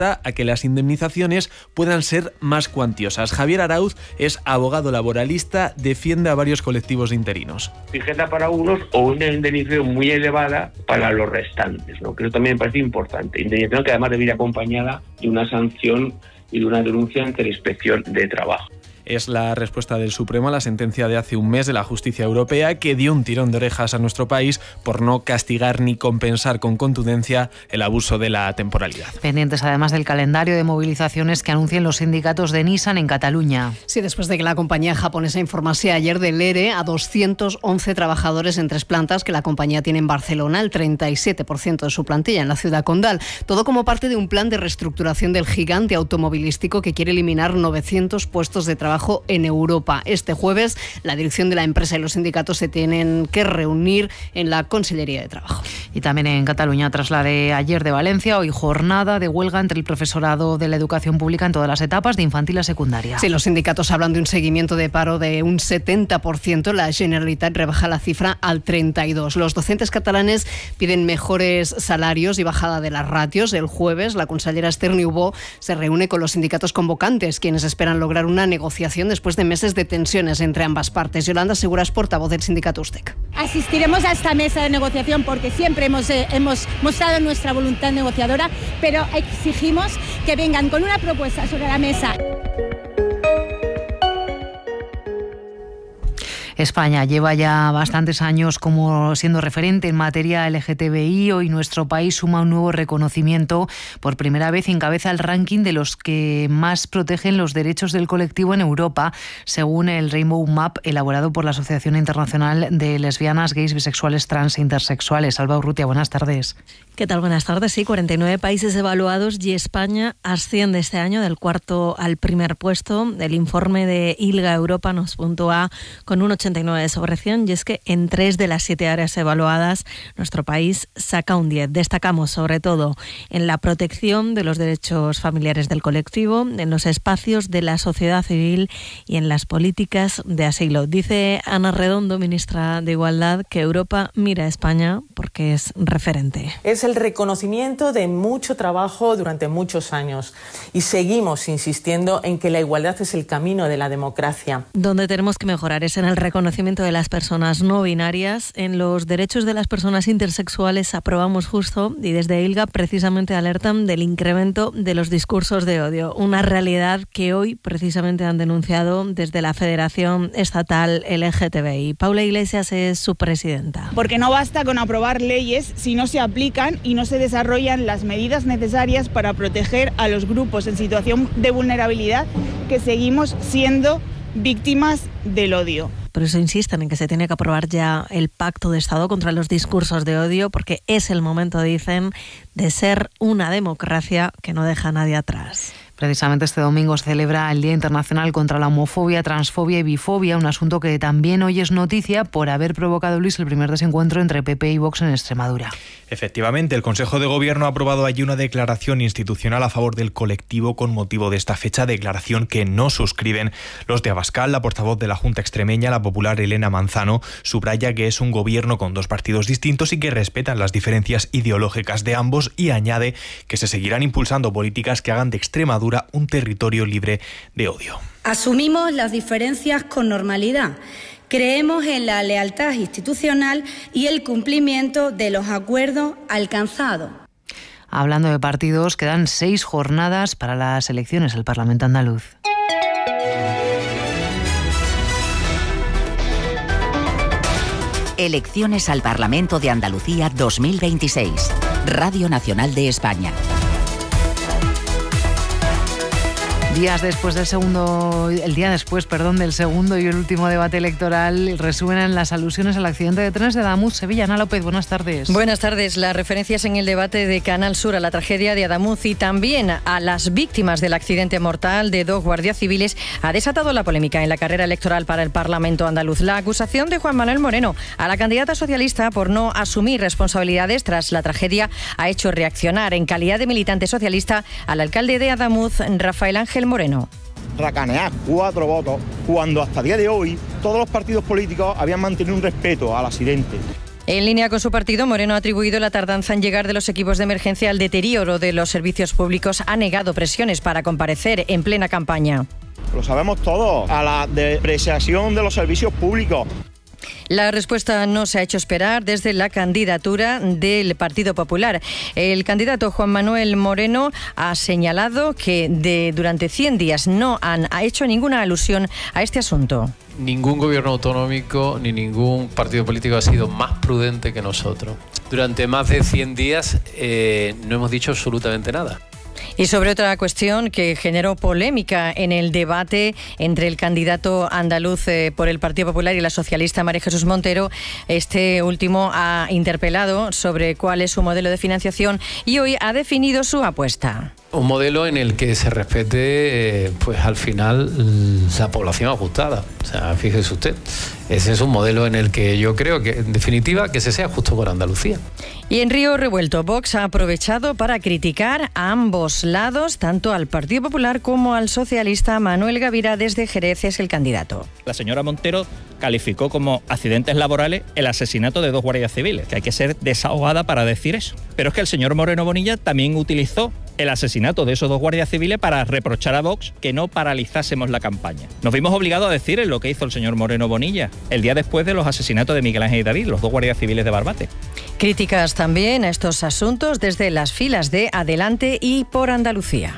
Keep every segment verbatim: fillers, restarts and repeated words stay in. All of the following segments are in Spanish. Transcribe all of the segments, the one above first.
a que las indemnizaciones puedan ser más cuantiosas. Javier Arauz es abogado laboralista, defiende a varios colectivos de interinos. Fijeza para unos o una indemnización muy elevada para los restantes, ¿no? Que eso también me parece importante. Indemnización que además debe ir acompañada de una sanción y de una denuncia ante la Inspección de Trabajo. Es la respuesta del Supremo a la sentencia de hace un mes de la Justicia Europea que dio un tirón de orejas a nuestro país por no castigar ni compensar con contundencia el abuso de la temporalidad. Pendientes además del calendario de movilizaciones que anuncian los sindicatos de Nissan en Cataluña. Sí, después de que la compañía japonesa informase ayer del ERE a doscientos once trabajadores en tres plantas que la compañía tiene en Barcelona, el treinta y siete por ciento de su plantilla en la ciudad condal. Todo como parte de un plan de reestructuración del gigante automovilístico que quiere eliminar novecientos puestos de trabajo en Europa. Este jueves, la dirección de la empresa y los sindicatos se tienen que reunir en la Consellería de Trabajo. Y también en Cataluña, tras la de ayer de Valencia, hoy jornada de huelga entre el profesorado de la educación pública en todas las etapas, de infantil a secundaria. Sí, los sindicatos hablan de un seguimiento de paro de un setenta por ciento. La Generalitat rebaja la cifra al treinta y dos por ciento. Los docentes catalanes piden mejores salarios y bajada de las ratios. El jueves, la consellera Esther Niubó se reúne con los sindicatos convocantes, quienes esperan lograr una negociación después de meses de tensiones entre ambas partes. Yolanda Segura es portavoz del sindicato USTEC. Asistiremos a esta mesa de negociación porque siempre hemos, eh, hemos mostrado nuestra voluntad negociadora, pero exigimos que vengan con una propuesta sobre la mesa. España lleva ya bastantes años como siendo referente en materia L G T B I. Hoy nuestro país suma un nuevo reconocimiento. Por primera vez encabeza el ranking de los que más protegen los derechos del colectivo en Europa, según el Rainbow Map elaborado por la Asociación Internacional de Lesbianas, Gays, Bisexuales, Trans e Intersexuales. Alba Urrutia, buenas tardes. ¿Qué tal? Buenas tardes. Sí, cuarenta y nueve países evaluados y España asciende este año del cuarto al primer puesto. El informe de ILGA Europa nos puntúa con un ochenta y nueve de sobre cien, y es que en tres de las siete áreas evaluadas nuestro país saca un diez. Destacamos sobre todo en la protección de los derechos familiares del colectivo, en los espacios de la sociedad civil y en las políticas de asilo. Dice Ana Redondo, ministra de Igualdad, que Europa mira a España porque es referente. Es el reconocimiento de mucho trabajo durante muchos años y seguimos insistiendo en que la igualdad es el camino de la democracia. Donde tenemos que mejorar es en el reconocimiento de las personas no binarias. En los derechos de las personas intersexuales aprobamos justo, y desde ILGA precisamente alertan del incremento de los discursos de odio, una realidad que hoy precisamente han denunciado desde la Federación Estatal L G T B I. Paula Iglesias es su presidenta. Porque no basta con aprobar leyes si no se aplican y no se desarrollan las medidas necesarias para proteger a los grupos en situación de vulnerabilidad que seguimos siendo víctimas del odio. Por eso insisten en que se tiene que aprobar ya el Pacto de Estado contra los discursos de odio, porque es el momento, dicen, de ser una democracia que no deja a nadie atrás. Precisamente este domingo se celebra el Día Internacional contra la Homofobia, Transfobia y Bifobia, un asunto que también hoy es noticia por haber provocado, Luis, el primer desencuentro entre P P y Vox en Extremadura. Efectivamente, el Consejo de Gobierno ha aprobado allí una declaración institucional a favor del colectivo con motivo de esta fecha, declaración que no suscriben los de Abascal. La portavoz de la Junta Extremeña, la popular Elena Manzano, subraya que es un gobierno con dos partidos distintos y que respetan las diferencias ideológicas de ambos, y añade que se seguirán impulsando políticas que hagan de Extremadura un territorio libre de odio. Asumimos las diferencias con normalidad. Creemos en la lealtad institucional y el cumplimiento de los acuerdos alcanzados. Hablando de partidos, quedan seis jornadas para las elecciones al Parlamento andaluz. Elecciones al Parlamento de Andalucía dos mil veintiséis. Radio Nacional de España. Días después del segundo, el día después, perdón, del segundo y el último debate electoral, resuenan las alusiones al accidente de trenes de Adamuz, Sevilla. Ana López, buenas tardes. Buenas tardes. Las referencias en el debate de Canal Sur a la tragedia de Adamuz y también a las víctimas del accidente mortal de dos guardias civiles ha desatado la polémica en la carrera electoral para el Parlamento andaluz. La acusación de Juan Manuel Moreno a la candidata socialista por no asumir responsabilidades tras la tragedia ha hecho reaccionar en calidad de militante socialista al alcalde de Adamuz, Rafael Ángel Moreno. Racanear cuatro votos cuando hasta el día de hoy todos los partidos políticos habían mantenido un respeto al accidente. En línea con su partido, Moreno ha atribuido la tardanza en llegar de los equipos de emergencia al deterioro de los servicios públicos. Ha negado presiones para comparecer en plena campaña. Lo sabemos todos, a la depreciación de los servicios públicos. La respuesta no se ha hecho esperar desde la candidatura del Partido Popular. El candidato Juan Manuel Moreno ha señalado que de, durante cien días no han ha hecho ninguna alusión a este asunto. Ningún gobierno autonómico ni ningún partido político ha sido más prudente que nosotros. Durante más de cien días eh, no hemos dicho absolutamente nada. Y sobre otra cuestión que generó polémica en el debate entre el candidato andaluz eh, por el Partido Popular y la socialista María Jesús Montero, este último ha interpelado sobre cuál es su modelo de financiación y hoy ha definido su apuesta. Un modelo en el que se respete, eh, pues al final, la población ajustada. O sea, fíjese usted, ese es un modelo en el que yo creo que, en definitiva, que se sea justo por Andalucía. Y en Río Revuelto, Vox ha aprovechado para criticar a ambos lados, tanto al Partido Popular como al socialista. Manuel Gavira, desde Jerez, es el candidato. La señora Montero calificó como accidentes laborales el asesinato de dos guardias civiles, que hay que ser desahogada para decir eso. Pero es que el señor Moreno Bonilla también utilizó el asesinato de esos dos guardias civiles para reprochar a Vox que no paralizásemos la campaña. Nos vimos obligados a decir en lo que hizo el señor Moreno Bonilla el día después de los asesinatos de Miguel Ángel y David, los dos guardias civiles de Barbate. Críticas también a estos asuntos desde las filas de Adelante y por Andalucía.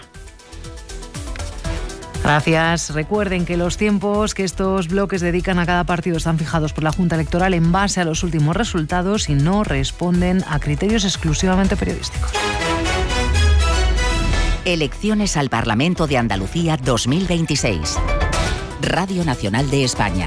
Gracias. Recuerden que los tiempos que estos bloques dedican a cada partido están fijados por la Junta Electoral en base a los últimos resultados y no responden a criterios exclusivamente periodísticos. Elecciones al Parlamento de Andalucía dos mil veintiséis. Radio Nacional de España.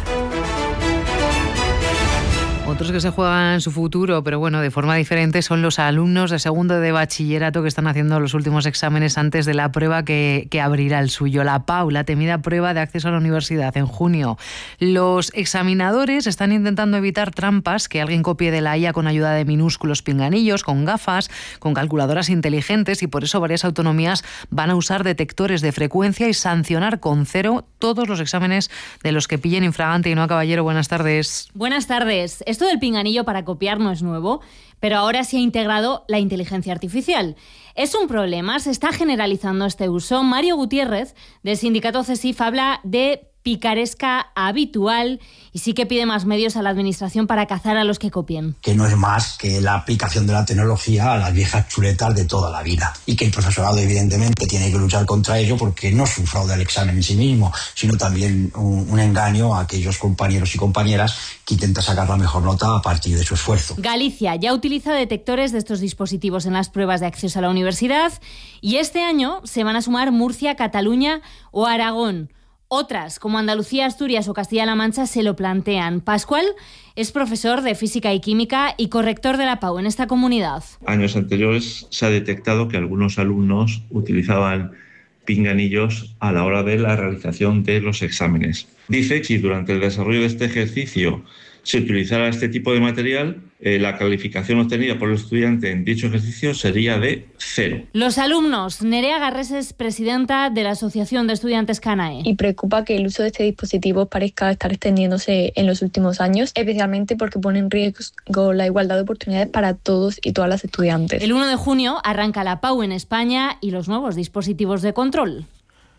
Otros que se juegan su futuro, pero bueno, de forma diferente, son los alumnos de segundo de bachillerato que están haciendo los últimos exámenes antes de la prueba que, que abrirá el suyo, la P A U, la temida prueba de acceso a la universidad en junio. Los examinadores están intentando evitar trampas, que alguien copie de la I A con ayuda de minúsculos pinganillos, con gafas, con calculadoras inteligentes, y por eso varias autonomías van a usar detectores de frecuencia y sancionar con cero todos los exámenes de los que pillen infragante. Y no, Caballero, buenas tardes. Buenas tardes. Esto del pinganillo para copiar no es nuevo, pero ahora se ha integrado la inteligencia artificial. Es un problema, se está generalizando este uso. Mario Gutiérrez, del sindicato CESIF, habla de picaresca habitual y sí que pide más medios a la administración para cazar a los que copien. Que no es más que la aplicación de la tecnología a las viejas chuletas de toda la vida y que el profesorado evidentemente tiene que luchar contra ello porque no es un fraude al examen en sí mismo, sino también un, un engaño a aquellos compañeros y compañeras que intentan sacar la mejor nota a partir de su esfuerzo. Galicia ya utiliza detectores de estos dispositivos en las pruebas de acceso a la universidad y este año se van a sumar Murcia, Cataluña o Aragón. Otras, como Andalucía, Asturias o Castilla-La Mancha, se lo plantean. Pascual es profesor de Física y Química y corrector de la P A U en esta comunidad. Años anteriores se ha detectado que algunos alumnos utilizaban pinganillos a la hora de la realización de los exámenes. Dice que si durante el desarrollo de este ejercicio se utilizara este tipo de material, eh, la calificación obtenida por el estudiante en dicho ejercicio sería de cero. Los alumnos. Nerea Garrés es presidenta de la Asociación de Estudiantes CANAE. Y preocupa que el uso de este dispositivo parezca estar extendiéndose en los últimos años, especialmente porque pone en riesgo la igualdad de oportunidades para todos y todas las estudiantes. El uno de junio arranca la P A U en España y los nuevos dispositivos de control.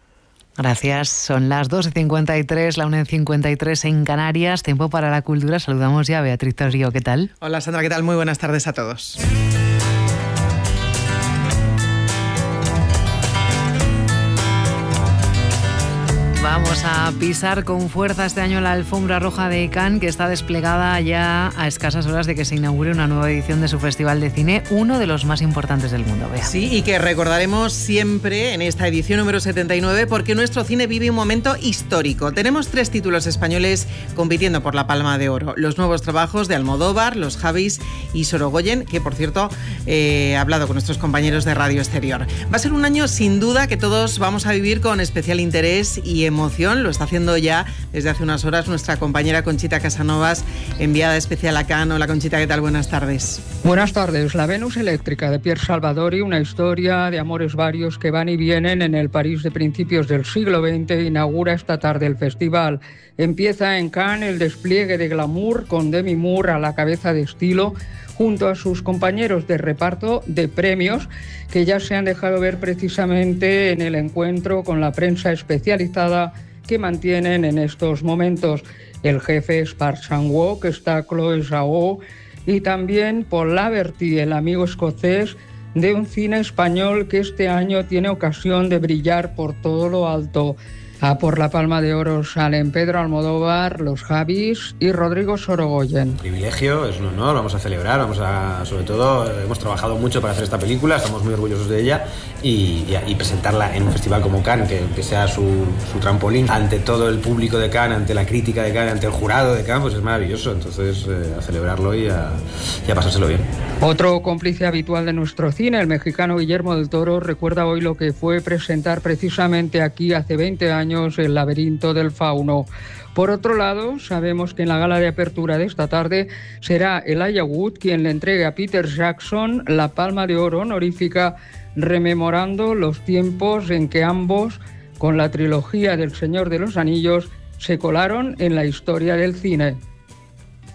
Gracias. Son las dos y cincuenta y tres, la una y cincuenta y tres en Canarias. Tiempo para la cultura. Saludamos ya a Beatriz Torrío. ¿Qué tal? Hola, Sandra. ¿Qué tal? Muy buenas tardes a todos. Vamos a pisar con fuerza este año la alfombra roja de Cannes, que está desplegada ya a escasas horas de que se inaugure una nueva edición de su festival de cine, uno de los más importantes del mundo. Bea. Sí, y que recordaremos siempre en esta edición número setenta y nueve porque nuestro cine vive un momento histórico. Tenemos tres títulos españoles compitiendo por la Palma de Oro. Los nuevos trabajos de Almodóvar, Los Javis y Sorogoyen, que por cierto eh, he hablado con nuestros compañeros de Radio Exterior. Va a ser un año sin duda que todos vamos a vivir con especial interés y emoción promoción. Lo está haciendo ya desde hace unas horas nuestra compañera Conchita Casanovas, enviada especial a Cannes. Hola Conchita, ¿qué tal? Buenas tardes. Buenas tardes. La Venus eléctrica de Pier Salvadori, una historia de amores varios que van y vienen en el París de principios del siglo veinte, inaugura esta tarde el festival. Empieza en Cannes el despliegue de glamour con Demi Moore a la cabeza de estilo, junto a sus compañeros de reparto de premios que ya se han dejado ver precisamente en el encuentro con la prensa especializada que mantienen en estos momentos. El jefe es Park Chan-wook, está Chloe Zhao y también Paul Laverty, el amigo escocés de un cine español que este año tiene ocasión de brillar por todo lo alto. A por la Palma de Oro salen Pedro Almodóvar, los Javis y Rodrigo Sorogoyen. Privilegio, es un honor, vamos a celebrar, vamos a, sobre todo, hemos trabajado mucho para hacer esta película, estamos muy orgullosos de ella y, y, y presentarla en un festival como Cannes, que, que sea su, su trampolín ante todo el público de Cannes, ante la crítica de Cannes, ante el jurado de Cannes, pues es maravilloso, entonces eh, a celebrarlo y a, y a pasárselo bien. Otro cómplice habitual de nuestro cine, el mexicano Guillermo del Toro, recuerda hoy lo que fue presentar precisamente aquí hace veinte años El laberinto del fauno. Por otro lado, sabemos que en la gala de apertura de esta tarde será Elijah Wood quien le entregue a Peter Jackson la Palma de Oro honorífica, rememorando los tiempos en que ambos, con la trilogía del Señor de los Anillos, se colaron en la historia del cine.